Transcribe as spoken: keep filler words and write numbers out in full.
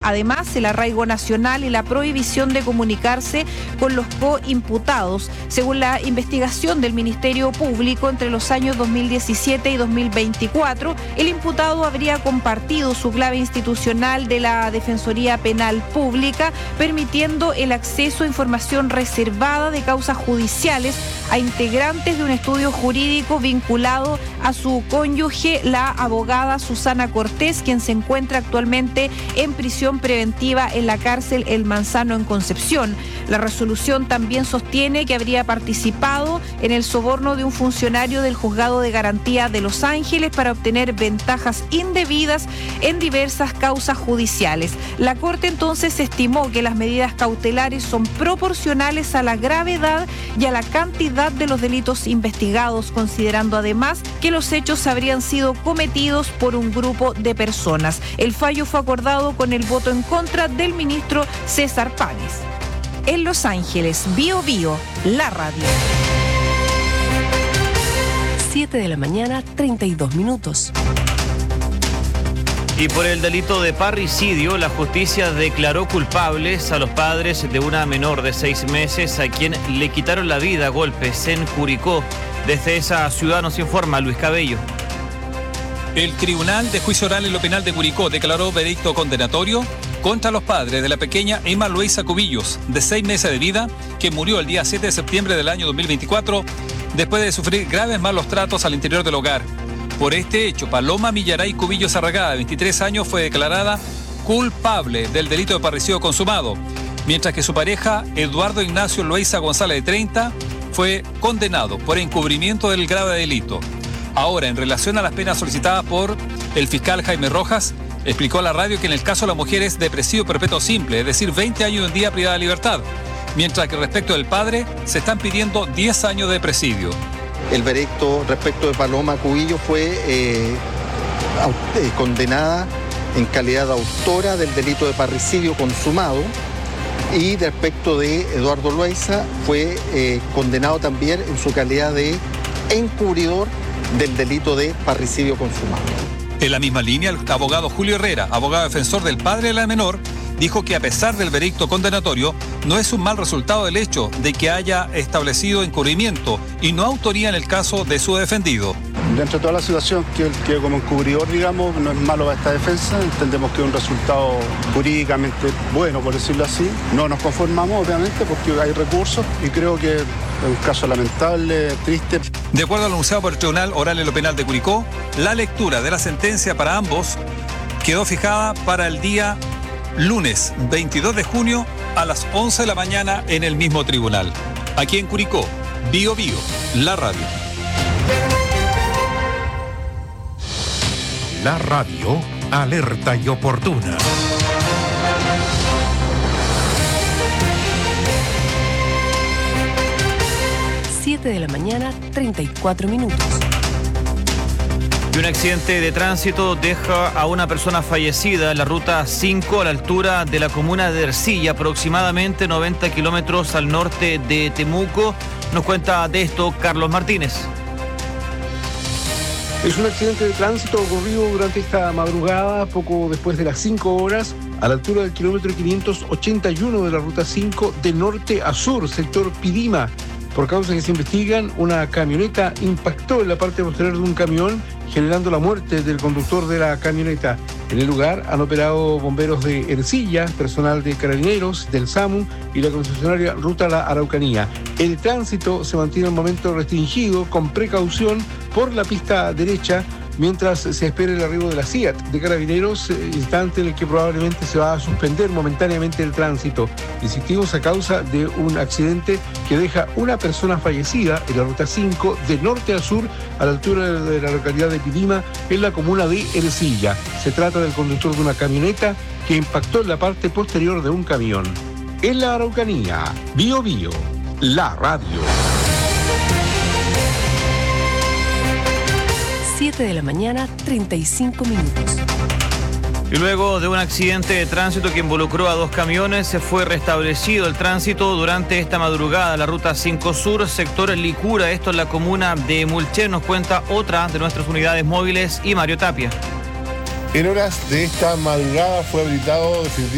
además el arraigo nacional y la prohibición de comunicarse con los coimputados. Según la investigación del Ministerio Público, entre los años dos mil diecisiete y dos mil veinticuatro, el imputado habría compartido su clave institucional de la Defensoría Penal Pública, permitiendo el acceso a información reservada de causas judiciales a integrantes de un estudio jurídico vinculado a su cónyuge, la abogada Susana Cortés, quien se encuentra actualmente en prisión preventiva en la cárcel El Manzano en Concepción. La resolución también sostiene que habría participado en el soborno de un funcionario del Juzgado de Garantía de Los Ángeles para obtener ventajas indebidas en diversas causas judiciales. La Corte entonces estimó que las medidas cautelares son proporcionales a la gravedad y a la cantidad de los delitos investigados, considerando además que los hechos habrían sido cometidos por un grupo de personas. El fallo fue acordado con el voto en contra del ministro César Páez. En Los Ángeles, Bio Bio, la radio. siete de la mañana, treinta y dos minutos. Y por el delito de parricidio, la justicia declaró culpables a los padres de una menor de seis meses a quien le quitaron la vida a golpes en Curicó. Desde esa ciudad nos informa Luis Cabello. El Tribunal de Juicio Oral en lo Penal de Curicó declaró veredicto condenatorio contra los padres de la pequeña Emma Luisa Cubillos, de seis meses de vida, que murió el día siete de septiembre del año dos mil veinticuatro después de sufrir graves malos tratos al interior del hogar. Por este hecho, Paloma Millaray Cubillos Arragada, de veintitrés años, fue declarada culpable del delito de parricidio consumado, mientras que su pareja, Eduardo Ignacio Loaiza González, de treinta, fue condenado por encubrimiento del grave delito. Ahora, en relación a las penas solicitadas por el fiscal Jaime Rojas, explicó a la radio que en el caso de la mujer es de presidio perpetuo simple, es decir, veinte años en día privada de libertad, mientras que respecto del padre se están pidiendo diez años de presidio. El veredicto respecto de Paloma Cubillos fue eh, eh, condenada en calidad de autora del delito de parricidio consumado, y respecto de Eduardo Loaiza fue eh, condenado también en su calidad de encubridor del delito de parricidio consumado. En la misma línea, el abogado Julio Herrera, abogado defensor del padre de la menor, dijo que a pesar del veredicto condenatorio, no es un mal resultado el hecho de que haya establecido encubrimiento y no autoría en el caso de su defendido. Dentro de toda la situación que él quedó como encubridor, digamos, no es malo para esta defensa, entendemos que es un resultado jurídicamente bueno, por decirlo así. No nos conformamos, obviamente, porque hay recursos y creo que es un caso lamentable, triste. De acuerdo a lo anunciado por el Tribunal Oral en lo Penal de Curicó, la lectura de la sentencia para ambos quedó fijada para el día lunes veintidós de junio a las once de la mañana en el mismo tribunal. Aquí en Curicó, Bio Bio, la radio. La radio, alerta y oportuna. siete de la mañana, treinta y cuatro minutos. Y un accidente de tránsito deja a una persona fallecida en la ruta cinco a la altura de la comuna de Ercilla, aproximadamente noventa kilómetros al norte de Temuco. Nos cuenta de esto Carlos Martínez. Es un accidente de tránsito ocurrido durante esta madrugada, poco después de las cinco horas, a la altura del kilómetro quinientos ochenta y uno de la ruta cinco de norte a sur, sector Pidima. Por causas que se investigan, una camioneta impactó en la parte posterior de un camión, generando la muerte del conductor de la camioneta. En el lugar han operado bomberos de Ercilla, personal de Carabineros, del SAMU y la concesionaria Ruta La Araucanía. El tránsito se mantiene en momento restringido, con precaución, por la pista derecha, mientras se espera el arribo de la C I A T de Carabineros, instante en el que probablemente se va a suspender momentáneamente el tránsito. Insistimos, a causa de un accidente que deja una persona fallecida en la ruta cinco de norte a sur a la altura de la localidad de Pidima, en la comuna de Ercilla. Se trata del conductor de una camioneta que impactó en la parte posterior de un camión. En la Araucanía, Bio Bio, la radio. siete de la mañana, treinta y cinco minutos. Y luego de un accidente de tránsito que involucró a dos camiones, se fue restablecido el tránsito durante esta madrugada. La ruta cinco Sur, sector Licura, esto en la comuna de Mulché, nos cuenta otra de nuestras unidades móviles y Mario Tapia. En horas de esta madrugada fue habilitado definitivamente